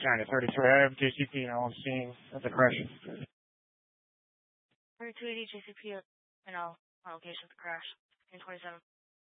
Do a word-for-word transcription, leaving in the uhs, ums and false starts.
China thirty-three, I have J C P now on scene at the crash. thirty-two eighty J C P and all on location at the crash. twenty-seven.